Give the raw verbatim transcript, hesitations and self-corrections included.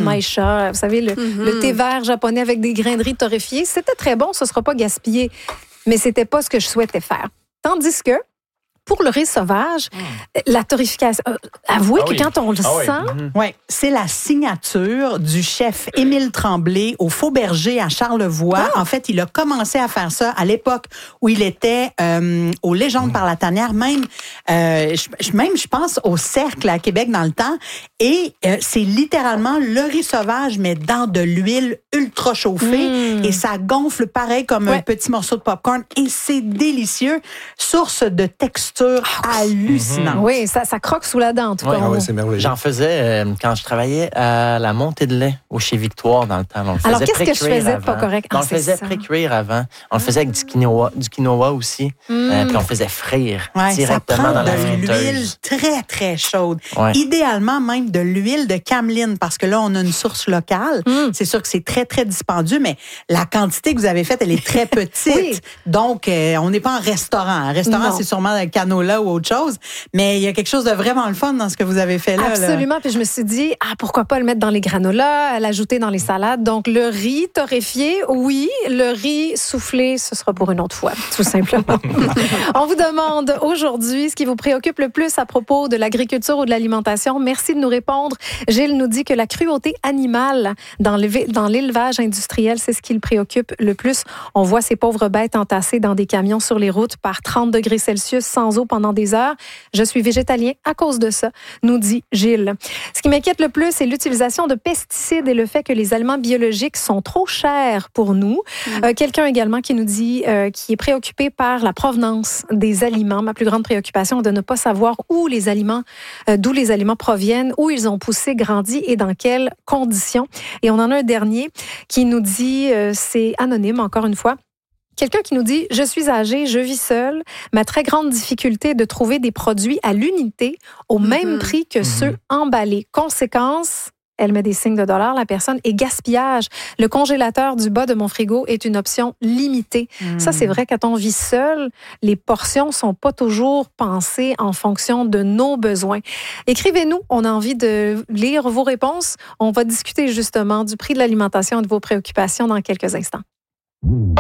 matcha, vous savez, le, Mm-hmm. le thé vert japonais avec des grains de riz torréfiés. C'était très bon, ce ne sera pas gaspillé, mais c'était pas ce que je souhaitais faire. Tandis que, pour le riz sauvage, mm. la torréfication, euh, avouez ah que oui. quand on le ah sent... Oui, mm-hmm. Oui, c'est la signature du chef Émile Tremblay au Fauberger à Charlevoix. Ah. En fait, il a commencé à faire ça à l'époque où il était euh, aux Légendes par la tanière, même, euh, je, même je pense au Cercle à Québec dans le temps. Et euh, c'est littéralement le riz sauvage, mais dans de l'huile ultra chauffée. Mm. Et ça gonfle pareil comme ouais. un petit morceau de popcorn. Et c'est délicieux. Source de texture hallucinante. Mm-hmm. Oui, ça, ça croque sous la dent, en tout ouais, cas. Ah oui, c'est merveilleux. J'en faisais euh, quand je travaillais à la montée de lait au chez Victoire dans le temps. On Alors, qu'est-ce que je faisais avant. Pas correct? Ah, on le faisait ça. pré-cuire avant. On le faisait avec du quinoa, du quinoa aussi. Mm. Euh, puis on faisait frire ouais, directement dans la friteuse. Ça prend de l'huile très, très chaude. Ouais. Idéalement, même de l'huile de cameline, parce que là, on a une source locale. Mm. C'est sûr que c'est très, très dispendieux, mais la quantité que vous avez faite, elle est très petite. Oui. Donc, euh, on n'est pas en restaurant. Un restaurant, non. c'est sûrement un canola ou autre chose, mais il y a quelque chose de vraiment le fun dans ce que vous avez fait là. Absolument. Là. Puis je me suis dit, ah, pourquoi pas le mettre dans les granolas, l'ajouter dans les salades. Donc, le riz torréfié, oui. Le riz soufflé, ce sera pour une autre fois, tout simplement. On vous demande aujourd'hui ce qui vous préoccupe le plus à propos de l'agriculture ou de l'alimentation. Merci de nous répondre. Gilles nous dit que la cruauté animale dans l'élevage industriel, c'est ce qui le préoccupe le plus. On voit ces pauvres bêtes entassées dans des camions sur les routes par trente degrés Celsius sans eau pendant des heures. Je suis végétalien à cause de ça, nous dit Gilles. Ce qui m'inquiète le plus, c'est l'utilisation de pesticides et le fait que les aliments biologiques sont trop chers pour nous. Mmh. Euh, quelqu'un également qui nous dit euh, qui est préoccupé par la provenance des aliments. Ma plus grande préoccupation est de ne pas savoir où les aliments, euh, d'où les aliments proviennent, où ils ont poussé, grandi et dans quelles conditions. Et on en a un dernier qui nous dit, euh, c'est anonyme encore une fois, quelqu'un qui nous dit « Je suis âgée, je vis seule. Ma très grande difficulté est de trouver des produits à l'unité au mm-hmm. même prix que mm-hmm. ceux emballés. Conséquence, elle met des signes de dollars, la personne, et gaspillage. Le congélateur du bas de mon frigo est une option limitée. Mm. Ça, c'est vrai, quand on vit seul, les portions sont pas toujours pensées en fonction de nos besoins. Écrivez-nous, on a envie de lire vos réponses. On va discuter justement du prix de l'alimentation et de vos préoccupations dans quelques instants.